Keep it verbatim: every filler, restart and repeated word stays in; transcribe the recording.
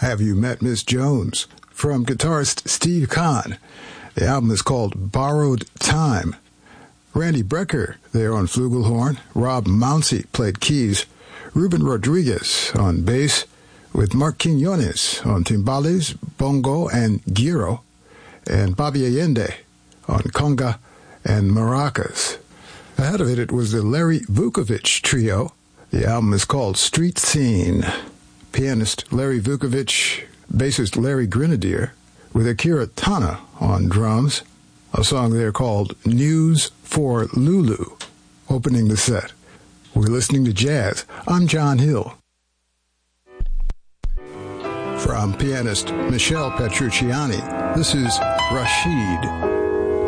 Have You Met Miss Jones? From guitarist Steve Kahn. The album is called Borrowed Time. Randy Brecker there on flugelhorn. Rob Mounsey played keys. Ruben Rodriguez on bass, with Mark Quiñones on timbales, bongo, and gyro, and Bobby Allende on conga and maracas. Ahead of it, it was the Larry Vukovich Trio. The album is called Street Scene. Pianist Larry Vukovich, bassist Larry Grenadier, with Akira Tana on drums. A song there called News for Lulu, opening the set. We're listening to jazz. I'm John Hill. From pianist Michelle Petrucciani, this is Rashid.